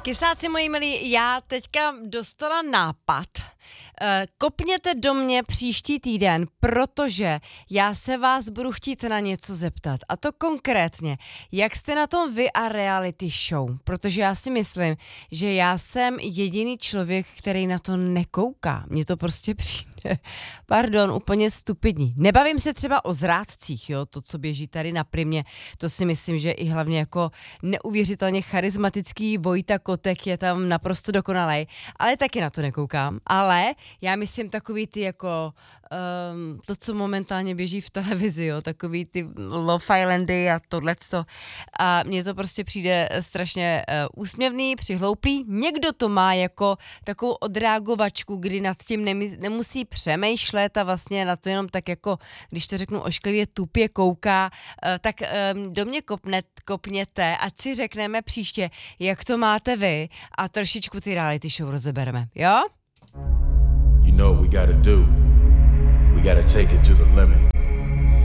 Kysáci moji milí, já teďka dostala nápad. Kopněte do mě příští týden, protože já se vás budu chtít na něco zeptat. A to konkrétně, jak jste na tom vy a reality show? Protože já si myslím, že já jsem jediný člověk, který na to nekouká. Mně to prostě přijde, úplně stupidní. Nebavím se třeba o zrádcích, jo, to, co běží tady na Primě, to si myslím, že i hlavně jako neuvěřitelně charismatický Vojta Kotek je tam naprosto dokonalej, ale taky na to nekoukám. Ale já myslím takový ty jako to, co momentálně běží v televizi, jo, takový ty Love Islandy a tohleto. A mně to prostě přijde strašně úsměvný, přihlouplý. Někdo to má jako takovou odreagovačku, kdy nad tím nemusí přemýšlet a vlastně na to jenom tak jako, když to řeknu ošklivě, tupě kouká, tak do mě kopněte, ať si řekneme příště, jak to máte vy a trošičku ty reality show rozebereme, jo? You know what we gotta do. We gotta take it to the limit.